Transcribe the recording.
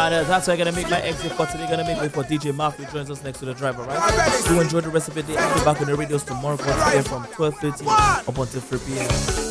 And that's why I'm gonna make my exit for today. Gonna make way for DJ Mark, who joins us next to the driver, right? Do enjoy the rest of your day. I'll be back on the radios tomorrow from 12:30 up until 3 p.m.